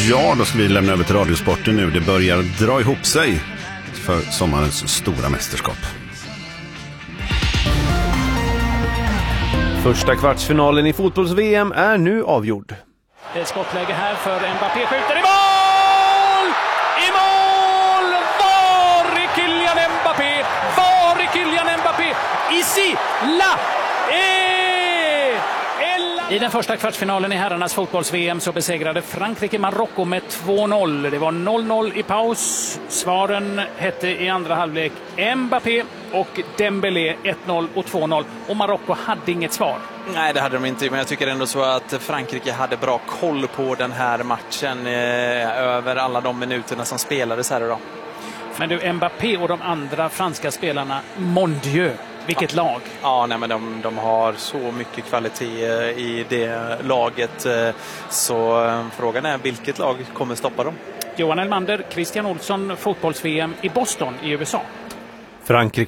Ja, då ska vi lämna över till Radiosporten nu. Det börjar dra ihop sig för sommarens stora mästerskap. Första kvartsfinalen i fotbolls-VM är nu avgjord. Ett skottläge här för Mbappé, skjuter i mål! I mål! Var är Kylian Mbappé? Var är Kylian Mbappé? Ici, la, I den första kvartsfinalen i herrarnas fotbolls-VM så besegrade Frankrike Marocko med 2-0. Det var 0-0 i paus. Svaren hette i andra halvlek Mbappé och Dembélé 1-0 och 2-0. Och Marocko hade inget svar. Nej, det hade de inte, men jag tycker ändå så att Frankrike hade bra koll på den här matchen över alla de minuterna som spelades här idag. Men du, Mbappé och de andra franska spelarna, mon Dieu, vilket lag. Ja, nej, men de har så mycket kvalitet i det laget, så frågan är vilket lag kommer stoppa dem. Johan Elmander, Christian Olsson, fotbolls-VM i Boston i USA. Frankrike